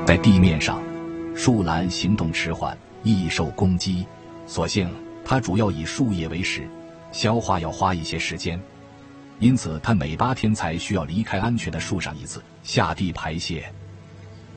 在地面上，树懒行动迟缓，易受攻击，所幸它主要以树叶为食，消化要花一些时间，因此它每8天才需要离开安全的树上一次，下地排泄。